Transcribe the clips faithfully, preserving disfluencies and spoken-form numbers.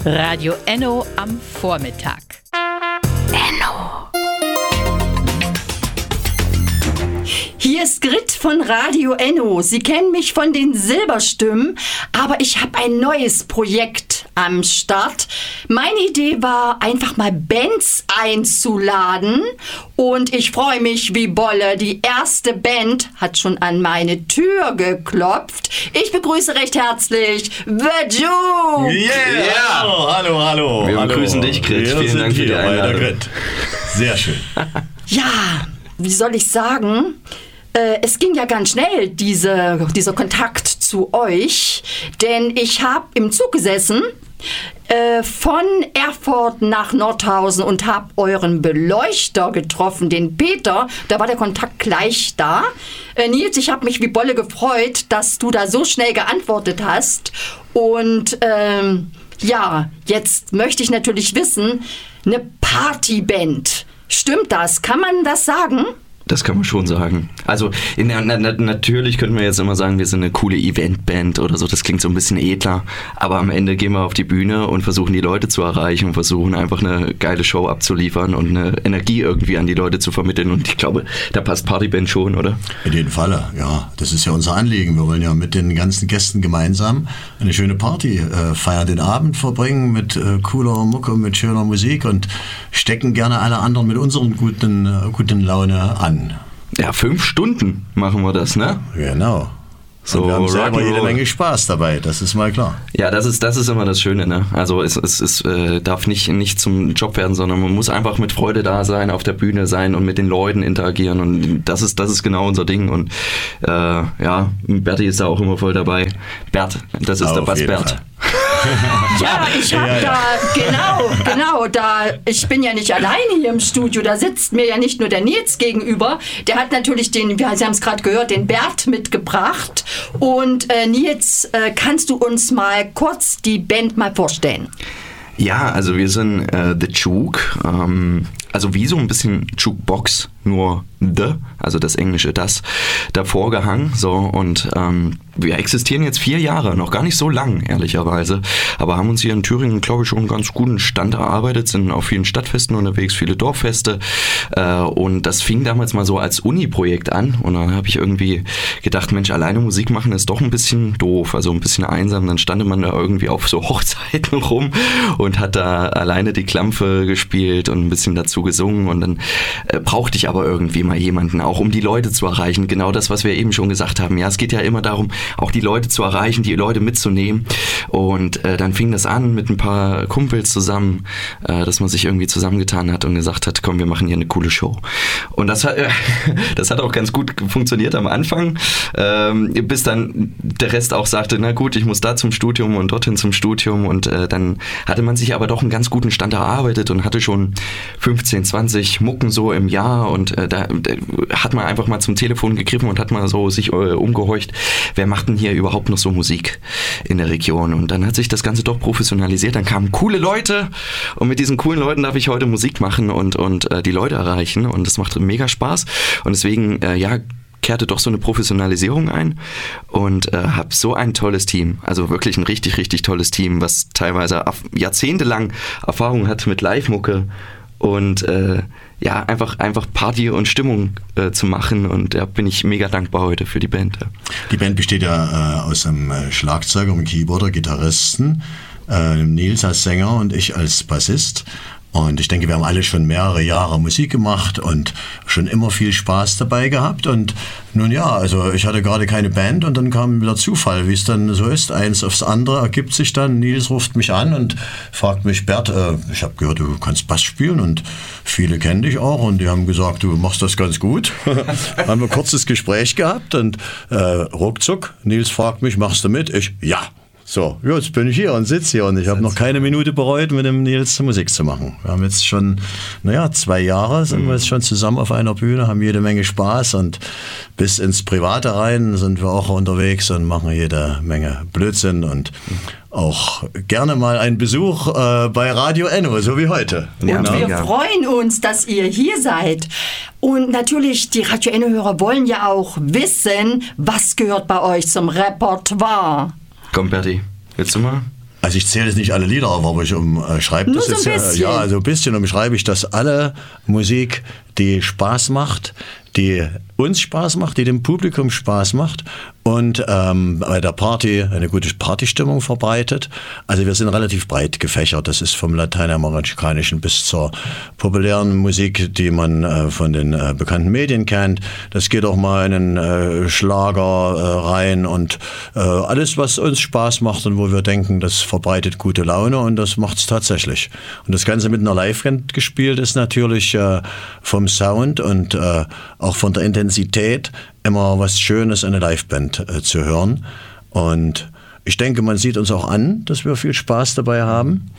Radio Enno am Vormittag. Enno. Hier ist Grit von Radio Enno. Sie kennen mich von den Silberstimmen, aber ich habe ein neues Projekt am Start. Meine Idee war, einfach mal Bands einzuladen und ich freue mich wie Bolle. Die erste Band hat schon an meine Tür geklopft. Ich begrüße recht herzlich The Juke. Yeah. Yeah. Oh, hallo, hallo. Wir hallo. begrüßen dich, Grit. Wir Vielen Dank für die Einladung. Grit. Sehr schön. Ja, wie soll ich sagen? Äh, es ging ja ganz schnell, diese, dieser Kontakt zu euch, denn ich habe im Zug gesessen äh, von Erfurt nach Nordhausen und habe euren Beleuchter getroffen, den Peter. Da war der Kontakt gleich da. Äh, Nils, ich habe mich wie Bolle gefreut, dass du da so schnell geantwortet hast. Und ähm, ja, jetzt möchte ich natürlich wissen, eine Partyband. Stimmt das? Kann man das sagen? Das kann man schon sagen. Also in der, na, natürlich könnten wir jetzt immer sagen, wir sind eine coole Eventband oder so. Das klingt so ein bisschen edler. Aber am Ende gehen wir auf die Bühne und versuchen die Leute zu erreichen und versuchen einfach eine geile Show abzuliefern und eine Energie irgendwie an die Leute zu vermitteln. Und ich glaube, da passt Partyband schon, oder? In jedem Falle, ja. Das ist ja unser Anliegen. Wir wollen ja mit den ganzen Gästen gemeinsam eine schöne Party äh, feiern, den Abend verbringen mit äh, cooler Mucke, mit schöner Musik und stecken gerne alle anderen mit unseren guten, äh, guten Laune an. Ja, fünf Stunden machen wir das, ne? Genau. So, und wir haben selber jede Rock'n'Roll. Menge Spaß dabei, das ist mal klar. Ja, das ist, das ist immer das Schöne, ne? Also es, es, es äh, darf nicht, nicht zum Job werden, sondern man muss einfach mit Freude da sein, auf der Bühne sein und mit den Leuten interagieren und das ist, das ist genau unser Ding und äh, ja, Berti ist da auch immer voll dabei. Bert, das ist Auf der Bass jeden Bert. Fall. Ja, ich habe Ja, ja. da, genau, genau, da, ich bin ja nicht alleine hier im Studio, da sitzt mir ja nicht nur der Nils gegenüber, der hat natürlich den, wir- Sie haben es gerade gehört, den Bert mitgebracht und äh, Nils, äh, kannst du uns mal kurz die Band mal vorstellen? Ja, also wir sind äh, The Juke, ähm, also wie so ein bisschen Jukebox, nur The, also das englische Das, davor gehangen, so und ähm, wir existieren jetzt vier Jahre, noch gar nicht so lang, ehrlicherweise, aber haben uns hier in Thüringen, glaube ich, schon einen ganz guten Stand erarbeitet, sind auf vielen Stadtfesten unterwegs, viele Dorffeste äh, und das fing damals mal so als Uni-Projekt an und dann habe ich irgendwie gedacht, Mensch, alleine Musik machen ist doch ein bisschen doof, also ein bisschen einsam, dann stand man da irgendwie auf so Hochzeiten rum und hat da alleine die Klampfe gespielt und ein bisschen dazu gesungen und dann äh, brauchte ich aber irgendwie mal jemanden, auch um die Leute zu erreichen, genau das, was wir eben schon gesagt haben, ja, es geht ja immer darum, auch die Leute zu erreichen, die Leute mitzunehmen und äh, dann fing das an mit ein paar Kumpels zusammen, äh, dass man sich irgendwie zusammengetan hat und gesagt hat, komm, wir machen hier eine coole Show und das hat, äh, das hat auch ganz gut funktioniert am Anfang, ähm, bis dann der Rest auch sagte, na gut, ich muss da zum Studium und dorthin zum Studium und äh, dann hatte man sich aber doch einen ganz guten Stand erarbeitet und hatte schon fünfzehn, zwanzig Mucken so im Jahr und äh, da, da hat man einfach mal zum Telefon gegriffen und hat mal so sich äh, umgehorcht, wer macht denn hier überhaupt noch so Musik in der Region und dann hat sich das Ganze doch professionalisiert, dann kamen coole Leute und mit diesen coolen Leuten darf ich heute Musik machen und, und äh, die Leute erreichen und das macht mega Spaß und deswegen, äh, ja, kehrte doch so eine Professionalisierung ein und äh, habe so ein tolles Team, also wirklich ein richtig, richtig tolles Team, was teilweise jahrzehntelang Erfahrung hat mit Live-Mucke und äh, ja, einfach, einfach Party und Stimmung äh, zu machen und da bin ich mega dankbar heute für die Band. Ja. Die Band besteht ja äh, aus einem äh, Schlagzeuger, einem Keyboarder, Gitarristen, äh, Nils als Sänger und ich als Bassist. Und ich denke, wir haben alle schon mehrere Jahre Musik gemacht und schon immer viel Spaß dabei gehabt. Und nun ja, also ich hatte gerade keine Band und dann kam der Zufall, wie es dann so ist. Eins aufs andere ergibt sich dann. Nils ruft mich an und fragt mich, Bert, äh, ich habe gehört, du kannst Bass spielen und viele kennen dich auch und die haben gesagt, du machst das ganz gut. Haben wir ein kurzes Gespräch gehabt und äh, ruckzuck, Nils fragt mich, machst du mit? Ich, ja. So, jetzt bin ich hier und sitze hier und ich habe noch keine Minute bereut, mit dem Nils Musik zu machen. Wir haben jetzt schon, naja, zwei Jahre sind wir jetzt schon zusammen auf einer Bühne, haben jede Menge Spaß und bis ins Private rein sind wir auch unterwegs und machen jede Menge Blödsinn und auch gerne mal einen Besuch äh, bei Radio Enno, so wie heute. Ja, Und wir mega. freuen uns, dass ihr hier seid. Und natürlich, die Radio Enno-Hörer wollen ja auch wissen, was gehört bei euch zum Repertoire. Komm, Berti, willst du mal? Also ich zähle jetzt nicht alle Lieder auf, aber ich umschreibe das so jetzt. Ein bisschen. Ja, also ein bisschen umschreibe ich, dass alle Musik, die Spaß macht, die uns Spaß macht, die dem Publikum Spaß macht und ähm, bei der Party eine gute Partystimmung verbreitet. Also wir sind relativ breit gefächert. Das ist vom Lateinamerikanischen bis zur populären Musik, die man äh, von den äh, bekannten Medien kennt. Das geht auch mal in einen äh, Schlager äh, rein und äh, alles, was uns Spaß macht und wo wir denken, das verbreitet gute Laune und das macht es tatsächlich. Und das Ganze mit einer Live-Band gespielt ist natürlich äh, vom Sound und äh, auch von der Intensität immer was Schönes, eine Liveband äh, zu hören. Und ich denke, man sieht uns auch an, dass wir viel Spaß dabei haben.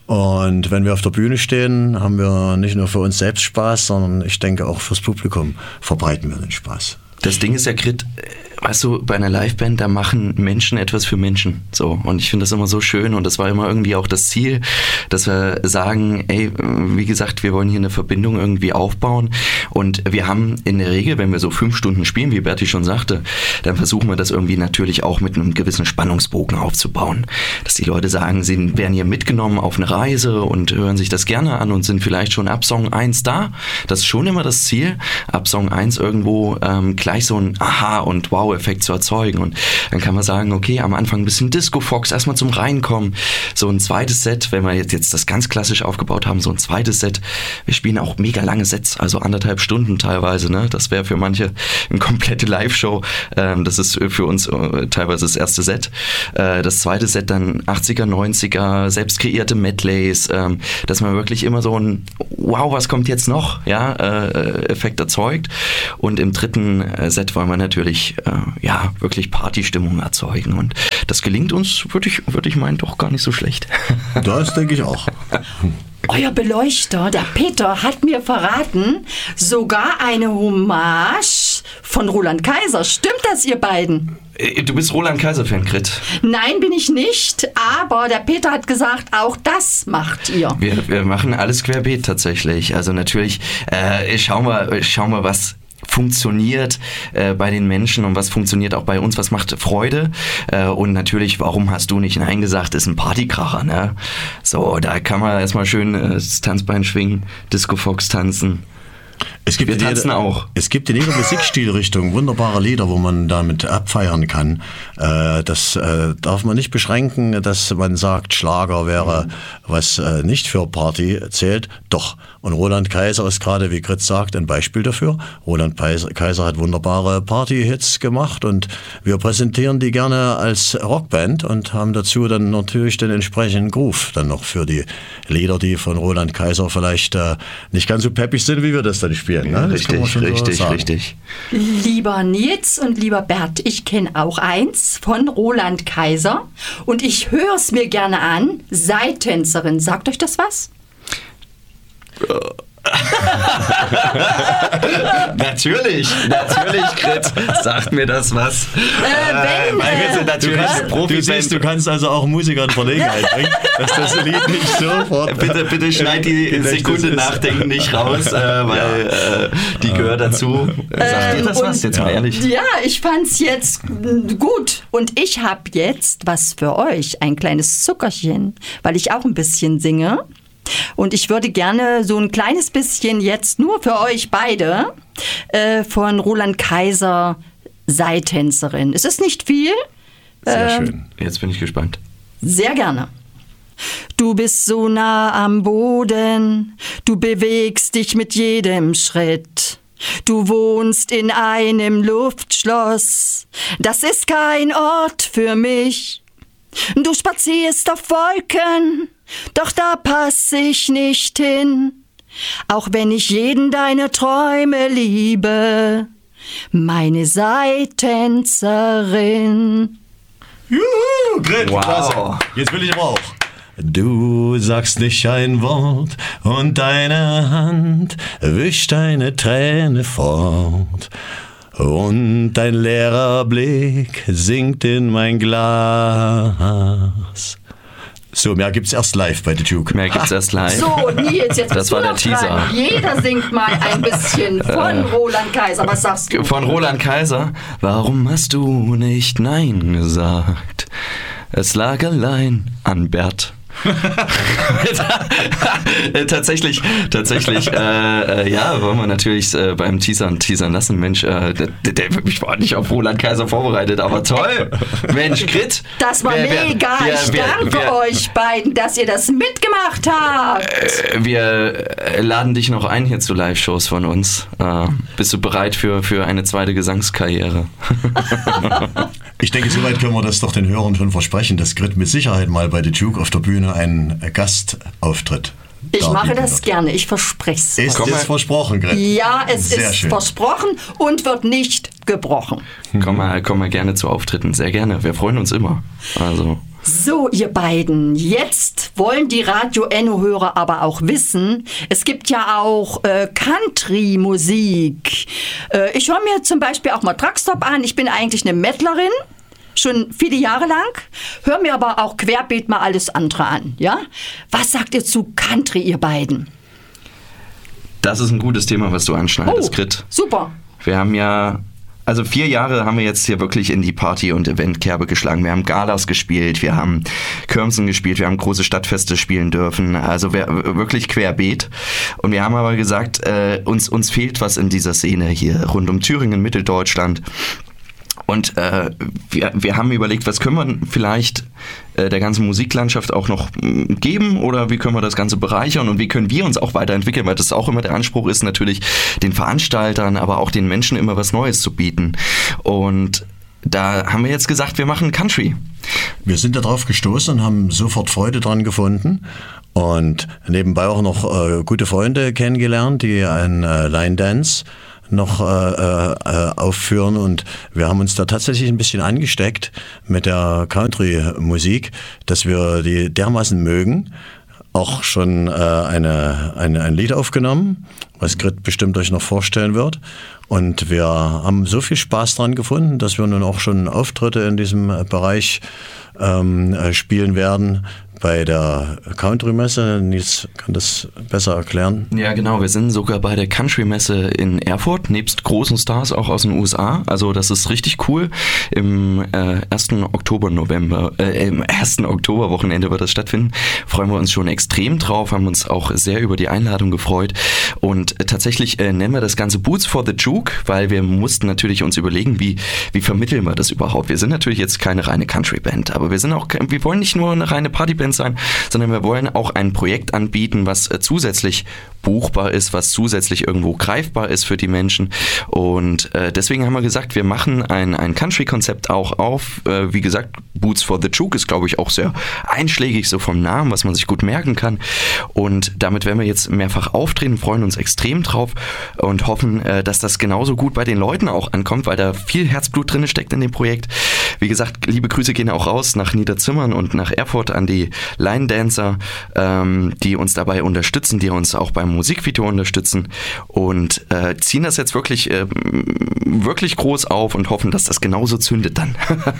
Und wenn wir auf der Bühne stehen, haben wir nicht nur für uns selbst Spaß, sondern ich denke auch fürs Publikum verbreiten wir den Spaß. Das Ding ist ja, Grit, weißt du, bei einer Liveband, da machen Menschen etwas für Menschen. So. Und ich finde das immer so schön und das war immer irgendwie auch das Ziel, dass wir sagen, ey, wie gesagt, wir wollen hier eine Verbindung irgendwie aufbauen und wir haben in der Regel, wenn wir so fünf Stunden spielen, wie Berti schon sagte, dann versuchen wir das irgendwie natürlich auch mit einem gewissen Spannungsbogen aufzubauen. Dass die Leute sagen, sie werden hier mitgenommen auf eine Reise und hören sich das gerne an und sind vielleicht schon ab Song eins da. Das ist schon immer das Ziel, ab Song eins irgendwo ähm, gleich so ein Aha- und Wow-Effekt zu erzeugen. Und dann kann man sagen, okay, am Anfang ein bisschen Disco-Fox, erstmal zum Reinkommen. So ein zweites Set, wenn wir jetzt, jetzt das ganz klassisch aufgebaut haben, so ein zweites Set. Wir spielen auch mega lange Sets, also anderthalb Stunden teilweise. Ne? Das wäre für manche eine komplette Live-Show. Ähm, das ist für uns äh, teilweise das erste Set. Äh, das zweite Set dann achtziger, neunziger, selbst kreierte Medleys, ähm, dass man wirklich immer so ein Wow, was kommt jetzt noch? Ja, äh, Effekt erzeugt. Und im dritten Set wollen wir natürlich äh, ja, wirklich Partystimmung erzeugen und das gelingt uns, würde ich, würd ich meinen, doch gar nicht so schlecht. Das denke ich auch. Euer Beleuchter, der Peter, hat mir verraten, sogar eine Hommage von Roland Kaiser. Stimmt das, ihr beiden? Du bist Roland Kaiser-Fan, Grit? Nein, bin ich nicht, aber der Peter hat gesagt, auch das macht ihr. Wir, wir machen alles querbeet tatsächlich. Also natürlich, äh, schauen wir, schauen wir, was funktioniert äh, bei den Menschen und was funktioniert auch bei uns, was macht Freude äh, und natürlich, warum hast du nicht Nein gesagt, ist ein Partykracher, ne? So, da kann man erstmal schön äh, das Tanzbein schwingen, Disco-Fox tanzen. Es gibt Wir tanzen jede, auch. Es gibt in jeder Musikstilrichtung wunderbare Lieder, wo man damit abfeiern kann. Äh, das äh, darf man nicht beschränken, dass man sagt, Schlager wäre, was äh, nicht für Party zählt. Doch. Und Roland Kaiser ist gerade, wie Grit sagt, ein Beispiel dafür. Roland Kaiser hat wunderbare Party-Hits gemacht und wir präsentieren die gerne als Rockband und haben dazu dann natürlich den entsprechenden Groove dann noch für die Lieder, die von Roland Kaiser vielleicht äh, nicht ganz so peppig sind, wie wir das dann spielen. Ne? Richtig, richtig, so richtig. Lieber Nils und lieber Bert, ich kenne auch eins von Roland Kaiser und ich höre es mir gerne an. Seitänzerin, sagt euch das was? Natürlich, natürlich, Grit, sagt mir das was. Äh, wenn, Weil wir sind natürlich Du, eine kannst, Profi. du siehst, du kannst also auch Musiker in Verlegenheit bringen, dass das Lied nicht sofort... Bitte, bitte schneid die Sekunde Nachdenken nicht raus, äh, weil äh, die gehört dazu. Sagt dir das was, jetzt mal ehrlich? Ja, ich fand's jetzt gut. Und ich habe jetzt was für euch, ein kleines Zuckerchen, weil ich auch ein bisschen singe. Und ich würde gerne so ein kleines bisschen jetzt nur für euch beide äh, von Roland Kaiser, Seitänzerin. Es ist nicht viel. Sehr äh, schön. Jetzt bin ich gespannt. Sehr gerne. Du bist so nah am Boden, du bewegst dich mit jedem Schritt. Du wohnst in einem Luftschloss, das ist kein Ort für mich. Du spazierst auf Wolken, doch da pass ich nicht hin. Auch wenn ich jeden deiner Träume liebe, meine Seitänzerin. Juhu, Grit, Wow. klasse. Jetzt will ich aber auch. Du sagst nicht ein Wort und deine Hand wischt eine Träne fort. Und dein leerer Blick sinkt in mein Glas. So, mehr gibt's erst live bei The Duke. Mehr gibt's erst live. So, Nils, jetzt Das bist war du der noch Teaser. dran. Jeder singt mal ein bisschen von Roland Kaiser. Was sagst du? Von Roland Kaiser. Warum hast du nicht Nein gesagt? Es lag allein an Bert. tatsächlich, tatsächlich, äh, äh, ja, wollen wir natürlich äh, beim Teasern, Teasern lassen. Mensch, äh, der, der, ich war nicht auf Roland Kaiser vorbereitet, aber toll. Mensch, Grit. Das war wir, mega. Wir, ich wir, danke wir, euch beiden, dass ihr das mitgemacht habt. Äh, wir laden dich noch ein hier zu Live-Shows von uns. Äh, bist du bereit für, für eine zweite Gesangskarriere? Ich denke, soweit können wir das doch den Hörern schon versprechen, dass Grit mit Sicherheit mal bei The Juke auf der Bühne einen Gastauftritt Ich mache das wird. gerne, ich verspreche es. Ist Komm es mal. versprochen, Grit? Ja, es Sehr ist schön. versprochen und wird nicht gebrochen. Komm mal, komm mal gerne zu Auftritten, sehr gerne. Wir freuen uns immer. Also. So, ihr beiden, jetzt wollen die Radio Enno-Hörer aber auch wissen, es gibt ja auch äh, Country-Musik. Äh, ich höre mir zum Beispiel auch mal Truckstop an. Ich bin eigentlich eine Mettlerin, schon viele Jahre lang. Höre mir aber auch querbeet mal alles andere an. Ja? Was sagt ihr zu Country, ihr beiden? Das ist ein gutes Thema, was du anschneidest, Oh, Grit. super. Wir haben ja, also vier Jahre haben wir jetzt hier wirklich in die Party- und Eventkerbe geschlagen. Wir haben Galas gespielt, wir haben Kirmsen gespielt, wir haben große Stadtfeste spielen dürfen, also wir, wirklich querbeet. Und wir haben aber gesagt, äh, uns, uns fehlt was in dieser Szene hier rund um Thüringen, Mitteldeutschland. Und äh, wir, wir haben überlegt, was können wir vielleicht äh, der ganzen Musiklandschaft auch noch mh, geben oder wie können wir das Ganze bereichern und wie können wir uns auch weiterentwickeln, weil das auch immer der Anspruch ist, natürlich den Veranstaltern, aber auch den Menschen immer was Neues zu bieten. Und da haben wir jetzt gesagt, wir machen Country. Wir sind da drauf gestoßen und haben sofort Freude dran gefunden und nebenbei auch noch äh, gute Freunde kennengelernt, die ein äh, Line Dance noch äh, äh, aufführen und wir haben uns da tatsächlich ein bisschen angesteckt mit der Country-Musik, dass wir die dermaßen mögen. Auch schon äh, eine, eine, ein Lied aufgenommen, was Grit bestimmt euch noch vorstellen wird. Und wir haben so viel Spaß dran gefunden, dass wir nun auch schon Auftritte in diesem Bereich ähm, spielen werden. Bei der Country-Messe, Nils kann das besser erklären. Ja, genau. Wir sind sogar bei der Country-Messe in Erfurt, nebst großen Stars auch aus den U S A. Also das ist richtig cool. Im äh, ersten Oktober, November, äh, im ersten Oktoberwochenende wird das stattfinden. Freuen wir uns schon extrem drauf, haben uns auch sehr über die Einladung gefreut. Und äh, tatsächlich äh, nennen wir das Ganze Boots for the Juke, weil wir mussten natürlich uns überlegen, wie, wie vermitteln wir das überhaupt. Wir sind natürlich jetzt keine reine Country-Band, aber wir sind auch, wir wollen nicht nur eine reine Partyband sein, sondern wir wollen auch ein Projekt anbieten, was äh, zusätzlich buchbar ist, was zusätzlich irgendwo greifbar ist für die Menschen. Und äh, deswegen haben wir gesagt, wir machen ein, ein Country-Konzept auch auf. Äh, wie gesagt, Boots for the Juke ist, glaube ich, auch sehr einschlägig, so vom Namen, was man sich gut merken kann. Und damit werden wir jetzt mehrfach auftreten, freuen uns extrem drauf und hoffen, äh, dass das genauso gut bei den Leuten auch ankommt, weil da viel Herzblut drin steckt in dem Projekt. Wie gesagt, liebe Grüße gehen auch raus nach Niederzimmern und nach Erfurt an die Line-Dancer, ähm, die uns dabei unterstützen, die uns auch beim Musikvideo unterstützen und äh, ziehen das jetzt wirklich, äh, wirklich groß auf und hoffen, dass das genauso zündet dann.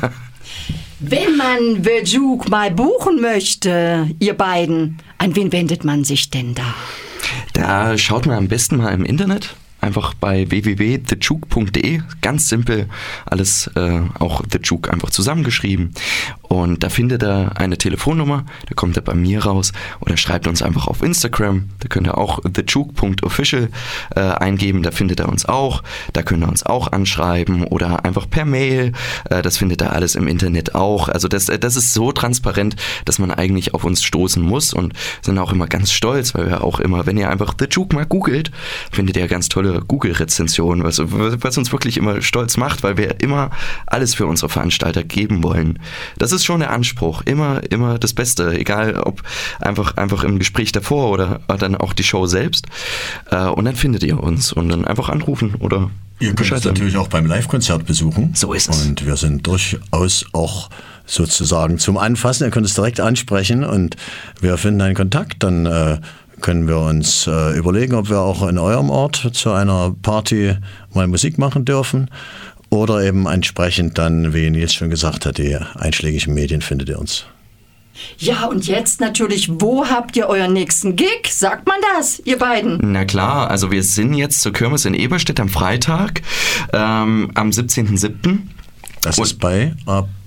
Wenn man The Juke mal buchen möchte, ihr beiden, an wen wendet man sich denn da? Da schaut man am besten mal im Internet. Einfach bei w w w punkt the juke punkt d e, ganz simpel, alles äh, auch The Juke einfach zusammengeschrieben. Und da findet er eine Telefonnummer, da kommt er bei mir raus oder schreibt uns einfach auf Instagram. Da könnt ihr auch the juke punkt official äh, eingeben, da findet er uns auch. Da könnt ihr uns auch anschreiben oder einfach per Mail. Äh, das findet er alles im Internet auch. Also das, das ist so transparent, dass man eigentlich auf uns stoßen muss und sind auch immer ganz stolz, weil wir auch immer, wenn ihr einfach The Juke mal googelt, findet ihr ganz tolle Google-Rezensionen, was, was uns wirklich immer stolz macht, weil wir immer alles für unsere Veranstalter geben wollen. Das ist schon der Anspruch, immer, immer das Beste, egal ob einfach, einfach im Gespräch davor oder dann auch die Show selbst. Und dann findet ihr uns und dann einfach anrufen oder Ihr könnt uns natürlich auch beim Live-Konzert besuchen. So ist es. Und wir sind durchaus auch sozusagen zum Anfassen. Ihr könnt es direkt ansprechen und wir finden einen Kontakt, dann äh, können wir uns äh, überlegen, ob wir auch in eurem Ort zu einer Party mal Musik machen dürfen oder eben entsprechend dann, wie Nils schon gesagt hat, die einschlägigen Medien findet ihr uns. Ja, und jetzt natürlich, wo habt ihr euren nächsten Gig? Sagt man das, ihr beiden? Na klar, also wir sind jetzt zur Kirmes in Eberstedt am Freitag, ähm, am siebzehnten siebten Das ist bei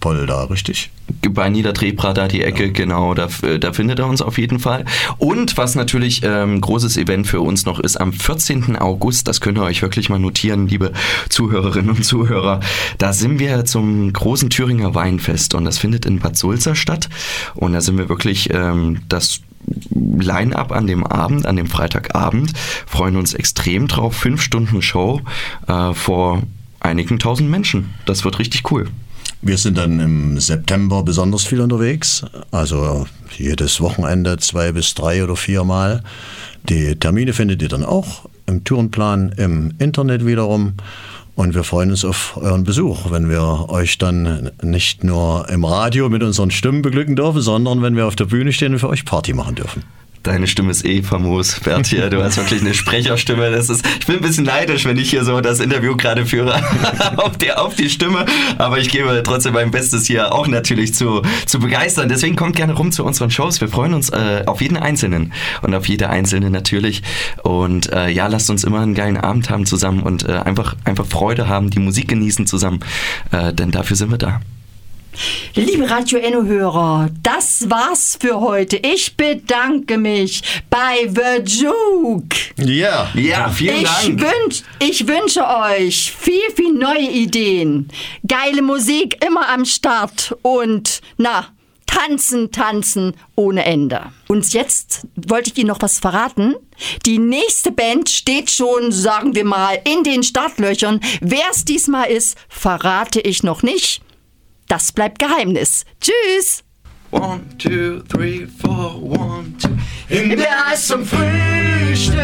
Trepolda, richtig? Bei Niederdrebra, da die Ecke, ja. Genau, da, da findet er uns auf jeden Fall. Und was natürlich ein ähm, großes Event für uns noch ist, am vierzehnten August, das könnt ihr euch wirklich mal notieren, liebe Zuhörerinnen und Zuhörer, da sind wir zum großen Thüringer Weinfest und das findet in Bad Sulza statt und da sind wir wirklich ähm, das Line-Up an dem Abend, an dem Freitagabend, freuen uns extrem drauf, fünf Stunden Show äh, vor einigen tausend Menschen, das wird richtig cool. Wir sind dann im September besonders viel unterwegs, also jedes Wochenende zwei bis drei oder viermal. Die Termine findet ihr dann auch im Tourenplan im Internet wiederum und wir freuen uns auf euren Besuch, wenn wir euch dann nicht nur im Radio mit unseren Stimmen beglücken dürfen, sondern wenn wir auf der Bühne stehen und für euch Party machen dürfen. Deine Stimme ist eh famos, Bert hier. Du hast wirklich eine Sprecherstimme. Das ist, ich bin ein bisschen neidisch, wenn ich hier so das Interview gerade führe auf, die, auf die Stimme. Aber ich gebe trotzdem mein Bestes, hier auch natürlich zu, zu begeistern. Deswegen kommt gerne rum zu unseren Shows. Wir freuen uns äh, auf jeden Einzelnen und auf jede Einzelne natürlich. Und äh, ja, lasst uns immer einen geilen Abend haben zusammen und äh, einfach, einfach Freude haben, die Musik genießen zusammen. Äh, denn dafür sind wir da. Liebe Radio Enno-Hörer, das war's für heute. Ich bedanke mich bei The Juke. Ja, ja, vielen ich Dank. Wünsch, ich wünsche euch viel, viel neue Ideen. Geile Musik immer am Start und, na, tanzen, tanzen ohne Ende. Und jetzt wollte ich Ihnen noch was verraten. Die nächste Band steht schon, sagen wir mal, in den Startlöchern. Wer es diesmal ist, verrate ich noch nicht. Das bleibt Geheimnis. Tschüss. One, two, three, four, one, two. In der Eis zum Frühstück,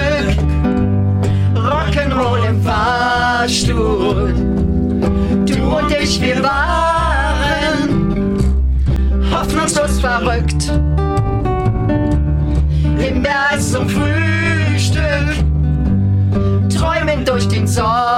Rock'n'Roll im Fahrstuhl. Du und ich, wir waren hoffnungslos verrückt. In der Eis zum Frühstück, träumend durch den Sommer.